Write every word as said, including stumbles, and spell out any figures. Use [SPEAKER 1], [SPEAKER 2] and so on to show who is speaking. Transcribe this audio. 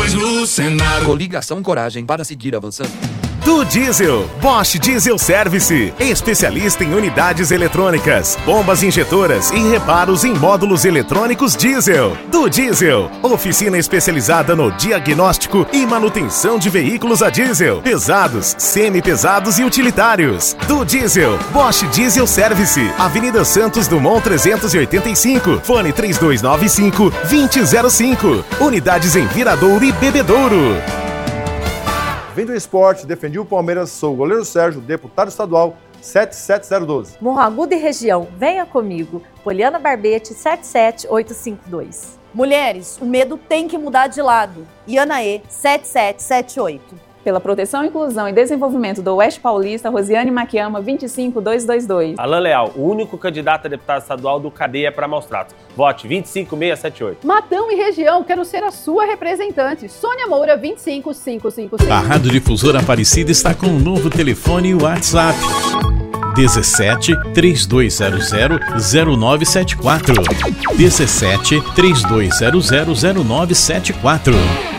[SPEAKER 1] eleições no Senado.
[SPEAKER 2] Coligação Coragem para seguir avançando.
[SPEAKER 3] Do Diesel, Bosch Diesel Service, especialista em unidades eletrônicas, bombas injetoras e reparos em módulos eletrônicos diesel. Do Diesel, oficina especializada no diagnóstico e manutenção de veículos a diesel, pesados, semi-pesados e utilitários. Do Diesel, Bosch Diesel Service, Avenida Santos Dumont trezentos e oitenta e cinco, fone três dois nove cinco, dois zero zero cinco, unidades em Viradouro e Bebedouro.
[SPEAKER 4] Vem do esporte, defendi o Palmeiras, sou o goleiro Sérgio, deputado estadual sete sete zero um dois.
[SPEAKER 5] Morro Agudo e região, venha comigo. Poliana Barbete, sete sete oito cinco dois.
[SPEAKER 6] Mulheres, o medo tem que mudar de lado. Ianaê, sete sete sete oito.
[SPEAKER 7] Pela proteção, inclusão e desenvolvimento do Oeste Paulista, Rosiane Maquiama, vinte e cinco mil duzentos e vinte e dois.
[SPEAKER 8] Alain Leal, o único candidato a deputado estadual do Cadeia para Maus Tratos. Vote vinte e cinco mil seiscentos e setenta e oito.
[SPEAKER 9] Matão e região, quero ser a sua representante. Sônia Moura, vinte e cinco mil quinhentos e cinquenta e seis.
[SPEAKER 10] A Rádio Difusora Aparecida está com um novo telefone e WhatsApp. dezessete, três dois zero zero, zero nove sete quatro. dezessete, três dois zero zero, zero nove sete quatro.